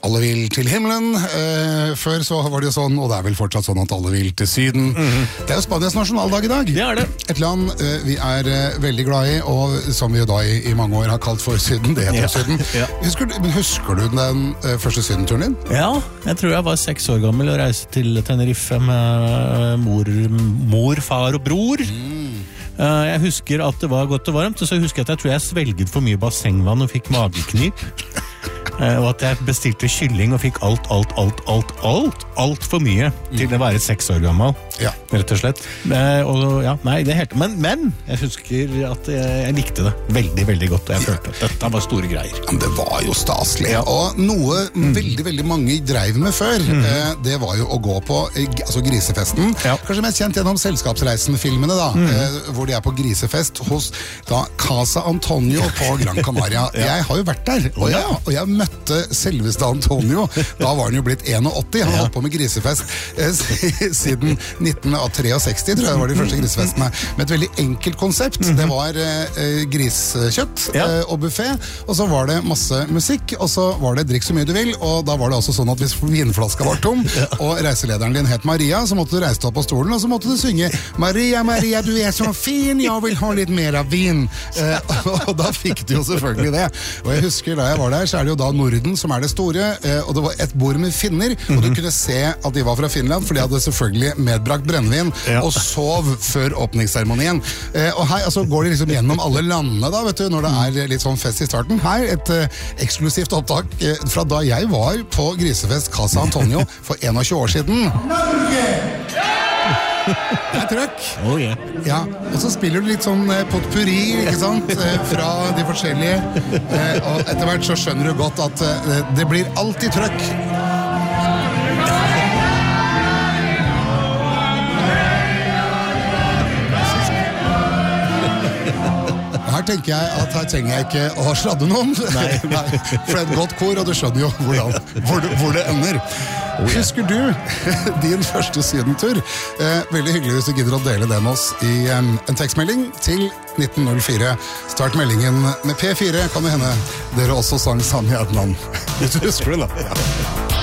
Alle vil til himmelen. Før så var det jo sånn, og det vel fortsatt sånn at alle vil til Syden. Det jo Spanias nasjonaldag i dag. Det det. Et land vi veldig glad i, og som vi jo da i mange år har kalt for Syden. Det heter Syden. Ja. Husker du den første Sydenturen din? Ja, jeg tror jeg var 6 år gammel og reiste til Tenerife med mor, far og bror. Jeg husker at det var godt og varmt, og så husker jeg at jeg svelget for mye bassengvann og fikk mageknip. Og at jeg bestilte kylling og fikk alt for mye til å være 6 år gammel, rett og slett. Men jeg husker at jeg likte det veldig, veldig godt, og jeg følte at dette var store greier. Men det var jo staselig, og noe veldig mange drev med før, det var jo å gå på grisefesten. Kanskje mest kjent gjennom Selskapsreisen-filmene da, hvor de på grisefest hos da Casa Antonio på Gran Canaria. Jeg har jo vært der, og jeg møtte selveste Antonio. Da var han jo blitt 81. Han holdt på med grisefest siden 1963, tror jeg var de første grisefestene. Med et veldig enkelt konsept. Det var griskjøtt og buffet, og så var det masse musikk, og så var det drikk så mye du vil, og da var det altså sånn at hvis vinflaska var tom, og reiselederen din het Maria, så måtte du reise deg opp på stolen, og så måtte du synge Maria, Maria, du så fin, jeg vil ha litt mer av vin. Og da fikk du jo selvfølgelig det. Og jeg husker da jeg var der, så det jo da Norden som det store, og det var et bord med finner, og du kunne se at de var fra Finland, for de hadde selvfølgelig medbrakt brennevin, og sov før åpningsseremonien. Og her går de liksom gjennom alle landene da, vet du, når det litt sånn fest i starten. Her et eksklusivt opptak fra da jeg var på grisefest Casa Antonio for 21 år siden. Norge! Det trøkk. Ja, og så spiller du litt sånn potpourri, ikke sant, fra de forskjellige, og etter hvert så skjønner du godt at det blir alltid trøkk. Her tenker jeg at her trenger jeg ikke å sladde noen. Nei, for det et godt kor, og du skjønner jo hvor det ender. Husker du din første sydentur? Veldig hyggelig hvis du gidder å dele det med oss i en tekstmelding til 1904. Start meldingen med P4, kan det hende dere også sang sammen i et land. Hvis du husker det da. Ja.